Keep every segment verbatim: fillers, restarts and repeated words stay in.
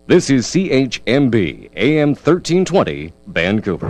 This is C H M B, A M thirteen twenty, Vancouver.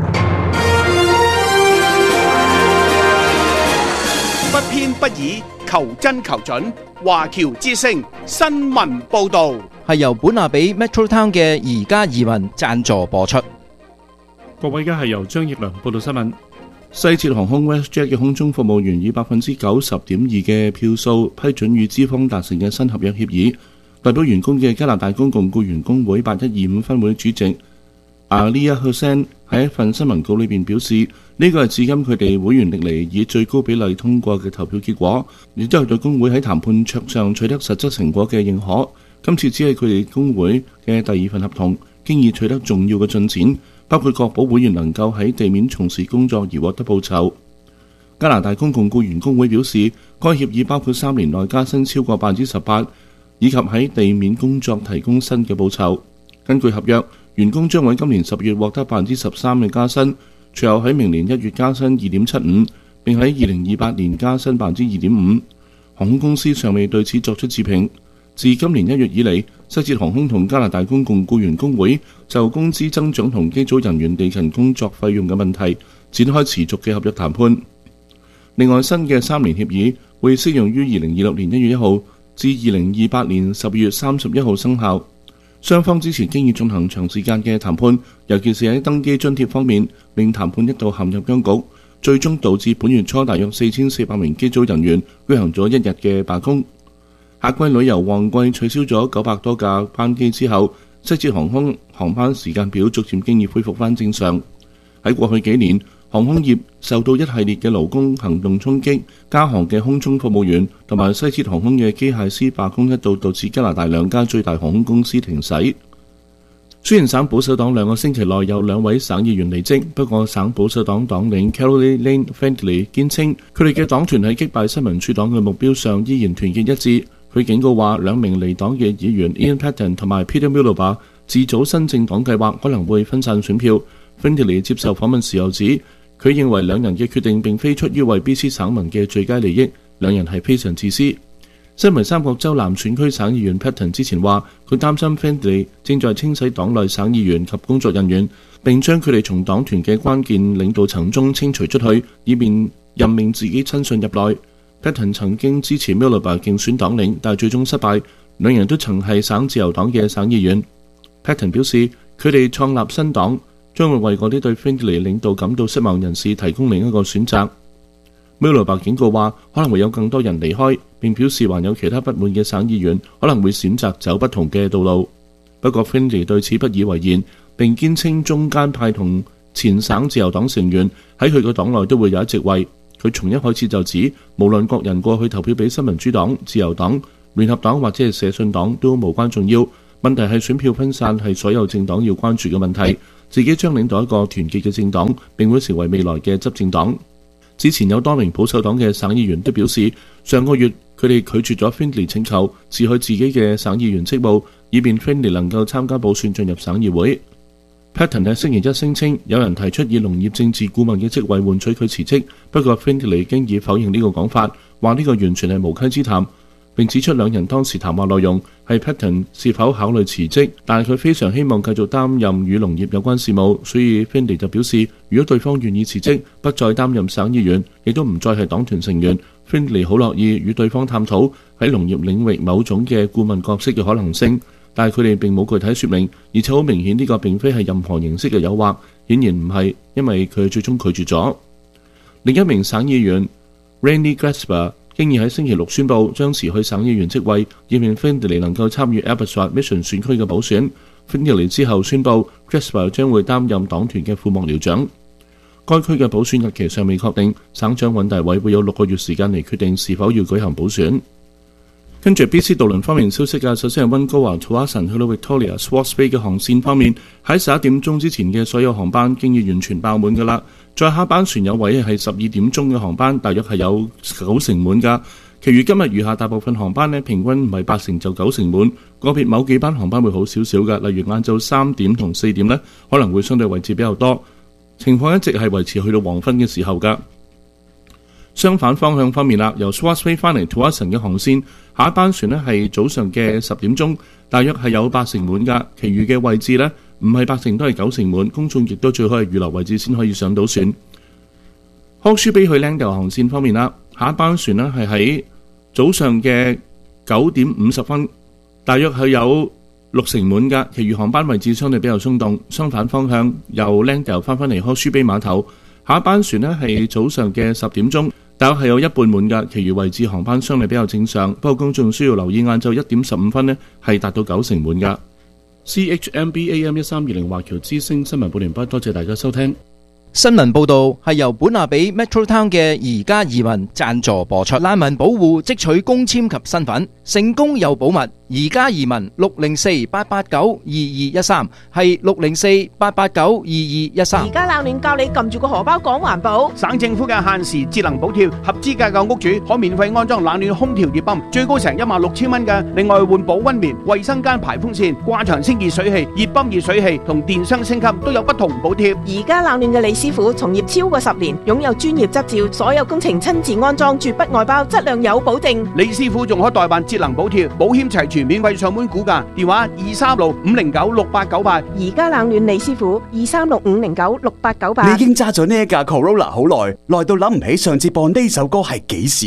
不偏不倚，求真求準。華僑之聲新聞報導係由本拿比 Metro Town 嘅宜家移民贊助播出。 各位，而家係由張奕良報道新聞。西捷航空 WestJet 嘅空中服務員以百分之九十點二嘅票數批准與資方達成嘅新合約協議。代表員工嘅加拿大公共僱員工會八一二五分會主席阿利亞赫森喺一份新聞稿裏邊表示，呢個係至今佢哋會員歷嚟以最高比例通過嘅投票結果，亦都係對工會喺談判桌上取得實質成果嘅認可。今次只係佢哋工會嘅第二份合同，經已取得重要嘅進展，包括確保會員能夠喺地面從事工作而獲得報酬。加拿大公共僱員工會表示，該協議包括三年內加薪超過百分之十八，以及喺地面工作提供新嘅報酬。根據合約，員工將喺今年十月獲得百分之十三嘅加薪，隨後喺明年一月加薪二點七五，並喺二零二八年加薪百分之二點五。航空公司尚未對此作出置評。自今年一月以嚟，西捷航空同加拿大公共僱員工會就工資增長同機組人員地勤工作費用嘅問題展開持續嘅合約談判。另外，新嘅三年協議會適用於二零二六年一月一號至二零二八年十月三十一號生效。雙方之前經已進行長時間嘅談判，尤其是喺登機津貼方面，令談判一度陷入僵局，最終導致本月初大約四千四百名機組人員舉行咗一日嘅罷工。夏季旅遊旺季取消咗九百多架班機之後，西捷航空航班時間表逐漸經已恢復返正常。喺過去幾年，航空業受到一系列嘅勞工行動衝擊，加航嘅空中服務員同埋西捷航空嘅機械師罷工一度導致加拿大兩家最大航空公司停駛。雖然省保守黨兩個星期內有兩位省議員離職，不過省保守黨黨領 Caroline Findlay 堅稱佢哋嘅黨團喺擊敗新民主黨嘅目標上依然團結一致。佢警告話，兩名離黨嘅議員 Ian Paton 同埋 Peter Miliband 自組新政黨計劃可能會分散選票。Findlay 接受訪問時候指，佢認為兩人嘅決定並非出於為 B C 省民嘅最佳利益，兩人係非常自私。身為三角洲南選區省議員 Paton 之前話，佢擔心 Findlay 正在清洗黨內省議員及工作人員，並將佢哋從黨團嘅關鍵領導層中清除出去，以便任命自己親信入內。Paton 曾經支持 Miliband 競選黨領，但最終失敗。兩人都曾係省自由黨嘅省議員。Paton 表示，佢哋創立新黨將會為嗰啲對 Findlay 領導感到失望人士提供另一個選擇。Miliband 警告話，可能會有更多人離開，並表示還有其他不滿嘅省議員可能會選擇走不同嘅道路。不過 Findlay 對此不以為然，並堅稱中間派同前省自由黨成員喺佢個黨內都會有一席位。佢從一開始就指，無論各人過去投票俾新民主黨、自由黨、聯合黨或者係社信黨都無關重要，問題係選票分散係所有政黨要關注嘅問題。自己將領導一個團結嘅政黨，並會成為未來嘅執政黨。之前有多名保守黨嘅省議員都表示，上個月佢哋拒絕咗 Findlay 請求辭去自己嘅省議員職務，以便 Findlay 能夠參加補選進入省議會。Paton 喺星期一聲稱，有人提出以農業政治顧問嘅職位換取佢辭職，不過 Findlay 經已否認呢個講法，話呢個完全係無稽之談，並指出兩人當時談話內容係 Paton 是否考慮辭職，但係佢非常希望繼續擔任與農業有關事務，所以 Findlay 就表示，如果對方願意辭職，不再擔任省議員，亦都唔再係黨團成員， Findlay 好樂意與對方探討喺農業領域某種嘅顧問角色嘅可能性。但係佢哋並冇具體說明，而且好明顯呢個並非係任何形式嘅誘惑，顯然唔係，因為佢最終拒絕咗。另一名省議員 Randy Gresper 經已喺星期六宣布將辭去省議員職位，以便 Findlay 能夠參與 Abbotsford Mission 選區嘅補選。Findlay 之後宣布 Gresper 將會擔任黨團嘅副幕僚長。該區嘅補選日期尚未確定，省長尹大偉會有六個月時間嚟決定是否要舉行補選。跟住 B C 渡輪方面消息嘅，首先係溫哥華 Tsawwassen 去到 Victoria Swartz Bay 嘅航線方面，喺十一點鐘之前嘅所有航班經已完全爆滿㗎啦。載客班船有位係十二點鐘嘅航班，大約係有九成滿㗎。其餘今日餘下大部分航班呢，平均唔係八成就九成滿，個別某幾班航班會好少少㗎，例如晏晝三點同四點呢，可能會相對位置比較多，情況一直係維持去到黃昏嘅時候㗎。 相反方向方面啦，由 Swansea 翻嚟土阿神嘅航線，下一班船呢係早上嘅十點鐘，大約係有八成滿㗎，其餘嘅位置呢唔係八成都係九成滿，公眾亦都最好係預留位置先可以上到船。康舒比去 Langdale 航線方面啦，下一班船呢係喺早上嘅九點五十分，大約係有六成滿㗎，其餘航班位置相對比較鬆動。相反方向由 Langdale 翻返嚟康舒比碼頭，下一班船呢係早上嘅十點鐘，大約係有一半滿㗎，其餘位置航班相對比較正常。不過公眾需要留意晏晝一點十五分呢係達到九成滿㗎。C H M B A M 一三二零華僑之聲新聞報完畢，多謝大家收聽。 新聞報導係由本亞比 Metro Town 嘅宜家移民贊助播出。難民保護即取公簽及身份，成功又保密。宜家移民六零四八八九二二一三係六零四八八九二二一三。 而家冷暖教你撳住個荷包講環保。 省政府嘅限時節能補貼，合資格嘅屋主可免費安裝冷暖空調熱泵，最高成一萬六千蚊嘅。另外換保溫棉、衛生間排風扇、掛牆升熱水器、熱泵熱水器同電箱升級都有不同補貼。 而家冷暖嘅李師傅從業超過十年，擁有專業執照，所有工程親自安裝，絕不外包，質量有保證。 李師傅仲可代辦節能補貼，保險齊全，免費上門估價，電話二三六五零九六八九八。 而家冷暖李師傅二三六五零九六八九八。 你已經揸咗呢一架 Corolla 好耐，耐到諗唔起上次播呢首歌係幾時？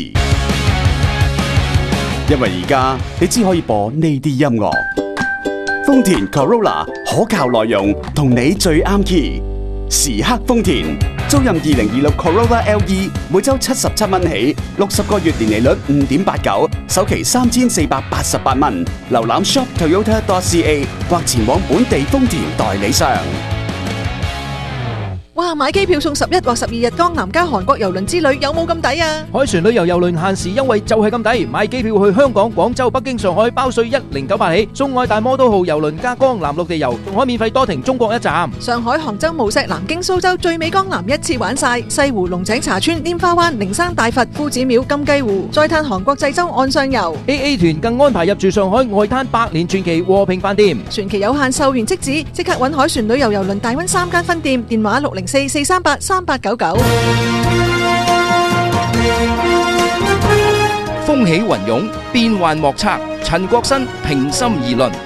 因為而家你只可以播呢啲音樂。豐田 Corolla 可靠內容，同你最啱 key。時刻豐田，租賃二零二六 Corolla L E， 每周七十七蚊起，六十個月年利率五點八九，首期三千四百八十八蚊。瀏覽 shop toyota dot c a 或前往本地豐田代理商。 哇！買機票送十一或十二日江南加韓國郵輪之旅，有冇咁抵啊？ 海船旅遊郵輪限時優惠就係咁抵，買機票去香港、廣州、北京、上海包稅一零九八起，送愛大摩都號郵輪加江南陸地遊，仲可免費多停中國一站。 上海、杭州、無錫、南京、蘇州最美江南一次玩晒，西湖、龍井茶村、拈花灣、靈山大佛、夫子廟、金雞湖，再嘆韓國濟州岸上遊。 A A 團更安排入住上海外灘百年傳奇和平飯店， 船期有限，售完即止，即刻搵海船旅遊郵輪大溫三間分店，電話六零四四三八三八九九。 風起雲湧，變幻莫測。陳國新平心而論。